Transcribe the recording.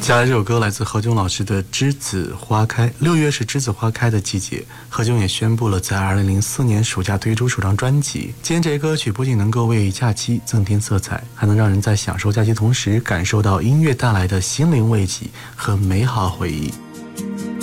接下来这首歌来自何炅老师的《栀子花开》。6月是栀子花开的季节，何炅也宣布了在2004年暑假推出首张专辑。今天这些歌曲不仅能够为假期增添色彩，还能让人在享受假期同时感受到音乐带来的心灵慰藉和美好回忆。